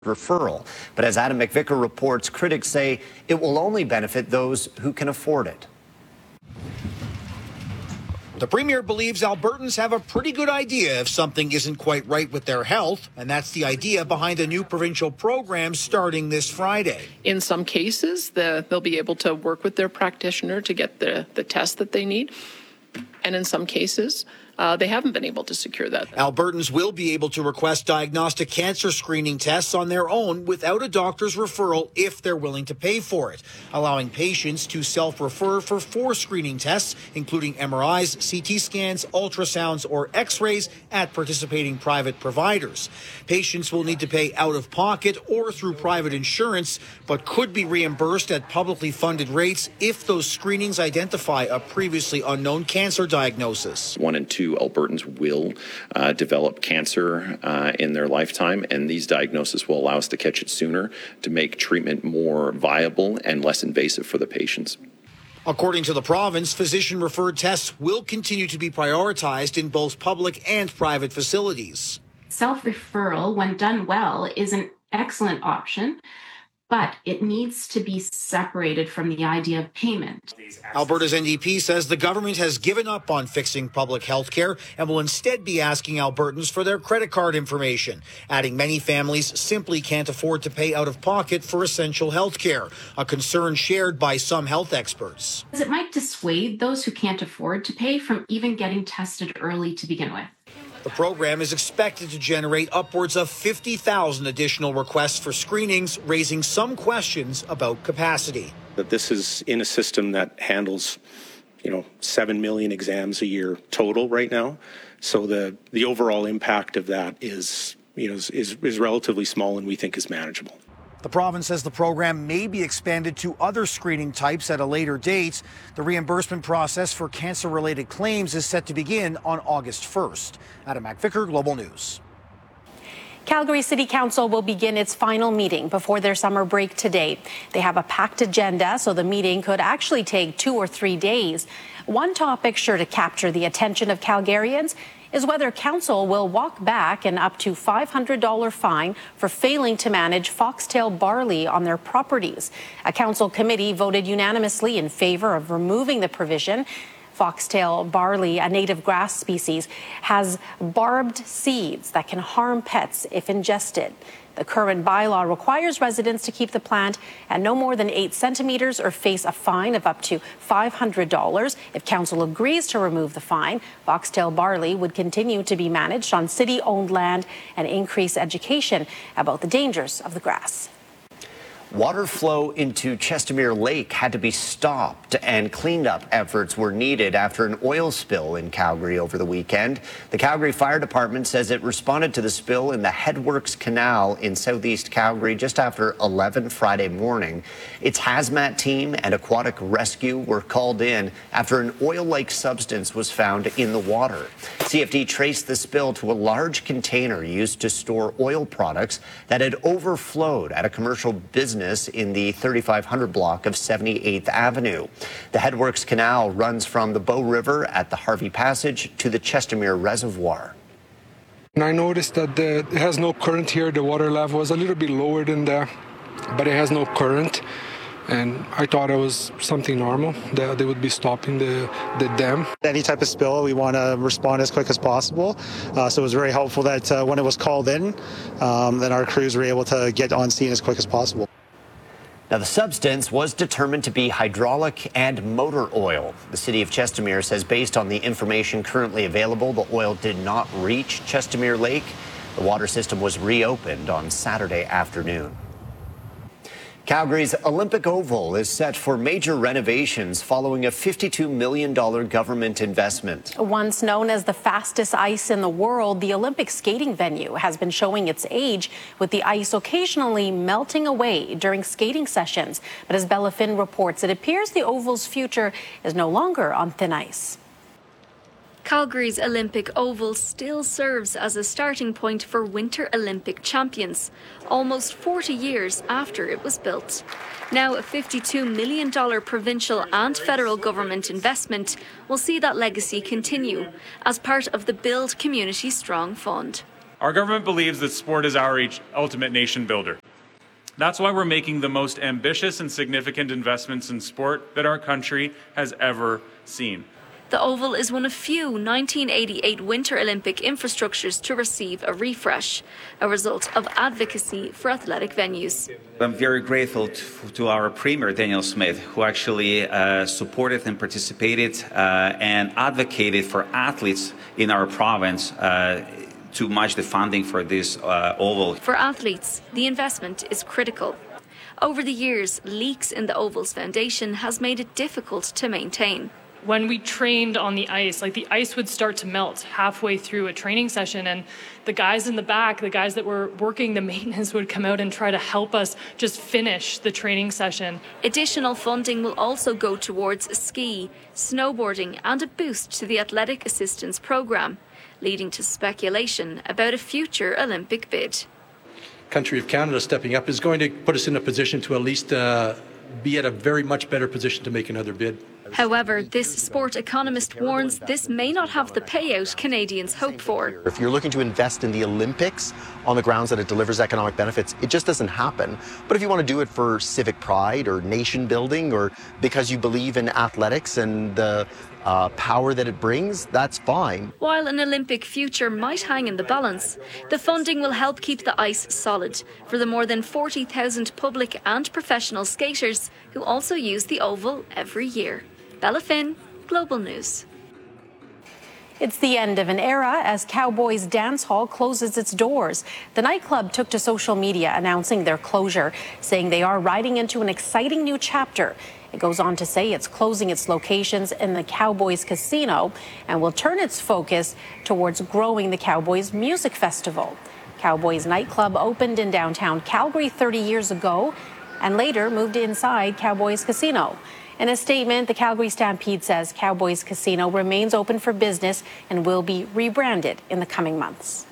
referral. But as Adam McVicker reports, critics say it will only benefit those who can afford it. The Premier believes Albertans have a pretty good idea if something isn't quite right with their health, and that's the idea behind a new provincial program starting this Friday. In some cases, they'll be able to work with their practitioner to get the test that they need, and in some cases, they haven't been able to secure that. Albertans will be able to request diagnostic cancer screening tests on their own without a doctor's referral if they're willing to pay for it, allowing patients to self-refer for 4 screening tests, including MRIs, CT scans, ultrasounds, or X-rays at participating private providers. Patients will need to pay out of pocket or through private insurance, but could be reimbursed at publicly funded rates if those screenings identify a previously unknown cancer diagnosis. 1 in 2 Albertans will develop cancer in their lifetime, and these diagnoses will allow us to catch it sooner to make treatment more viable and less invasive for the patients. According to the province, physician-referred tests will continue to be prioritized in both public and private facilities. Self-referral, when done well, is an excellent option, but it needs to be separated from the idea of payment. Alberta's NDP says the government has given up on fixing public health care and will instead be asking Albertans for their credit card information, adding many families simply can't afford to pay out of pocket for essential health care, a concern shared by some health experts. It might dissuade those who can't afford to pay from even getting tested early to begin with. The program is expected to generate upwards of 50,000 additional requests for screenings, raising some questions about capacity. That this is in a system that handles, 7 million exams a year total right now. So the overall impact of that is relatively small and we think is manageable. The province says the program may be expanded to other screening types at a later date. The reimbursement process for cancer-related claims is set to begin on August 1st. Adam McVicker, Global News. Calgary City Council will begin its final meeting before their summer break today. They have a packed agenda, so the meeting could actually take 2 or 3 days. One topic sure to capture the attention of Calgarians is whether council will walk back an up to $500 fine for failing to manage foxtail barley on their properties. A council committee voted unanimously in favor of removing the provision. Foxtail barley, a native grass species, has barbed seeds that can harm pets if ingested. The current bylaw requires residents to keep the plant at no more than 8 centimeters or face a fine of up to $500. If council agrees to remove the fine, foxtail barley would continue to be managed on city-owned land and increase education about the dangers of the grass. Water flow into Chestermere Lake had to be stopped, and cleanup efforts were needed after an oil spill in Calgary over the weekend. The Calgary Fire Department says it responded to the spill in the Headworks Canal in southeast Calgary just after 11 Friday morning. Its hazmat team and aquatic rescue were called in after an oil-like substance was found in the water. CFD traced the spill to a large container used to store oil products that had overflowed at a commercial business in the 3500 block of 78th Avenue. The Headworks Canal runs from the Bow River at the Harvey Passage to the Chestermere Reservoir. And I noticed that it has no current here. The water level was a little bit lower than there, but it has no current. And I thought it was something normal, that they would be stopping the dam. Any type of spill, we want to respond as quick as possible. So it was very helpful that when it was called in, then our crews were able to get on scene as quick as possible. Now, the substance was determined to be hydraulic and motor oil. The city of Chestermere says based on the information currently available, the oil did not reach Chestermere Lake. The water system was reopened on Saturday afternoon. Calgary's Olympic Oval is set for major renovations following a $52 million government investment. Once known as the fastest ice in the world, the Olympic skating venue has been showing its age, with the ice occasionally melting away during skating sessions. But as Bella Finn reports, it appears the Oval's future is no longer on thin ice. Calgary's Olympic Oval still serves as a starting point for Winter Olympic champions, almost 40 years after it was built. Now, a $52 million provincial and federal government investment will see that legacy continue as part of the Build Community Strong Fund. Our government believes that sport is our ultimate nation builder. That's why we're making the most ambitious and significant investments in sport that our country has ever seen. The Oval is one of few 1988 Winter Olympic infrastructures to receive a refresh, a result of advocacy for athletic venues. I'm very grateful to our Premier, Danielle Smith, who actually supported and participated and advocated for athletes in our province to match the funding for this Oval. For athletes, the investment is critical. Over the years, leaks in the Oval's foundation has made it difficult to maintain. When we trained on the ice, like the ice would start to melt halfway through a training session, and the guys in the back, the guys that were working the maintenance, would come out and try to help us just finish the training session. Additional funding will also go towards ski, snowboarding and a boost to the Athletic Assistance Programme, leading to speculation about a future Olympic bid. Country of Canada stepping up is going to put us in a position to at least be at a very much better position to make another bid. However, this sport economist warns this may not have the payout Canadians hope for. If you're looking to invest in the Olympics on the grounds that it delivers economic benefits, it just doesn't happen. But if you want to do it for civic pride or nation building or because you believe in athletics and the power that it brings, that's fine. While an Olympic future might hang in the balance, the funding will help keep the ice solid for the more than 40,000 public and professional skaters who also use the Oval every year. Bella Finn, Global News. It's the end of an era as Cowboys Dance Hall closes its doors. The nightclub took to social media announcing their closure, saying they are riding into an exciting new chapter. It goes on to say it's closing its locations in the Cowboys Casino and will turn its focus towards growing the Cowboys Music Festival. Cowboys nightclub opened in downtown Calgary 30 years ago and later moved inside Cowboys Casino. In a statement, the Calgary Stampede says Cowboys Casino remains open for business and will be rebranded in the coming months.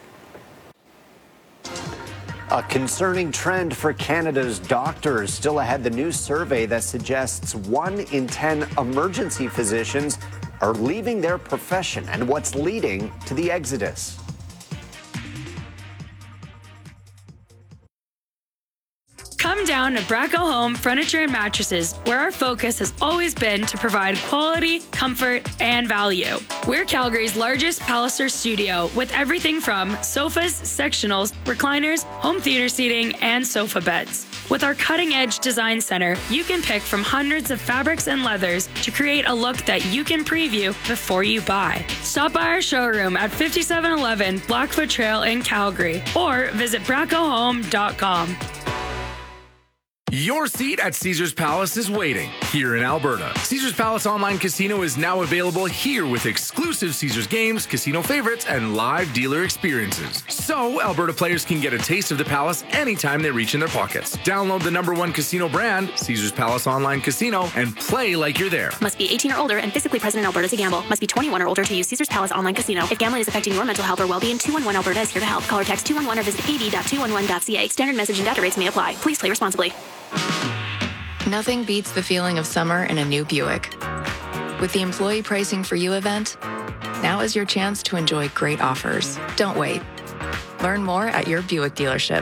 A concerning trend for Canada's doctors. Still ahead, the new survey that suggests 1 in 10 emergency physicians are leaving their profession and what's leading to the exodus. Come down to Bracco Home Furniture and Mattresses, where our focus has always been to provide quality, comfort, and value. We're Calgary's largest Palliser studio with everything from sofas, sectionals, recliners, home theater seating, and sofa beds. With our cutting-edge design center, you can pick from hundreds of fabrics and leathers to create a look that you can preview before you buy. Stop by our showroom at 5711 Blackfoot Trail in Calgary or visit braccohome.com. Your seat at Caesars Palace is waiting here in Alberta. Caesars Palace Online Casino is now available here with exclusive Caesars games, casino favorites, and live dealer experiences. So Alberta players can get a taste of the Palace anytime they reach in their pockets. Download the #1 casino brand, Caesars Palace Online Casino, and play like you're there. Must be 18 or older and physically present in Alberta to gamble. Must be 21 or older to use Caesars Palace Online Casino. If gambling is affecting your mental health or well-being, 211 Alberta is here to help. Call or text 211 or visit ad.211.ca. Standard message and data rates may apply. Please play responsibly. Nothing beats the feeling of summer in a new Buick. With the Employee Pricing for You event, now is your chance to enjoy great offers. Don't wait. Learn more at your Buick dealership.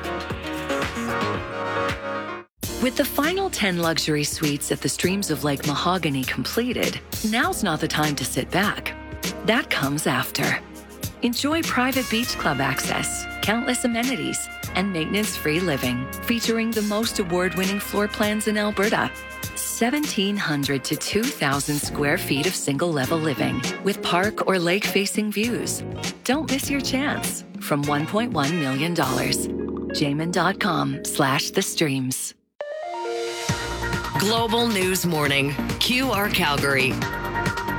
With the final 10 luxury suites at the Streams of Lake Mahogany completed, now's not the time to sit back. That comes after. Enjoy private beach club access, countless amenities, and maintenance-free living, featuring the most award-winning floor plans in Alberta. 1,700 to 2,000 square feet of single-level living with park or lake-facing views. Don't miss your chance. From $1.1 million. Jamin.com/the streams. Global News Morning, QR Calgary.